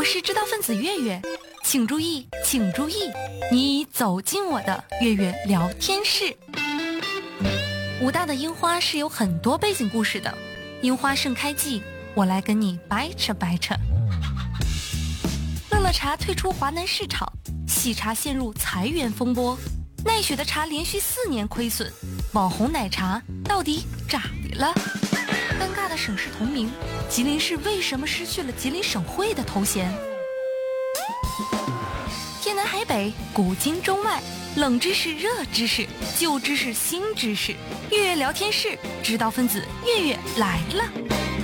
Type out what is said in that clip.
是知道分子月月，请注意，请注意，你已走进我的月月聊天室。武大的樱花是有很多背景故事的，樱花盛开季，我来跟你掰扯掰扯。乐乐茶退出华南市场，喜茶陷入裁员风波，奈雪的茶连续4年亏损，网红奶茶到底咋的了？尴尬的省市同名，吉林市为什么失去了吉林省会的头衔？天南海北，古今中外，冷知识、热知识，旧知识、新知识，月月聊天室，知道分子月月来了。